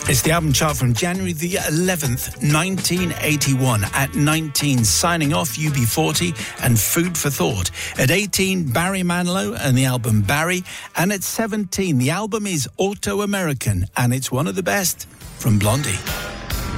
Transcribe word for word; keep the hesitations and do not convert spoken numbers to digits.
It's the album chart from January the eleventh, nineteen eighty-one. At nineteen, signing off, U B forty and Food for Thought. At eighteen, Barry Manilow and the album Barry. And at seventeen, the album is Auto-American, and it's one of the best from Blondie.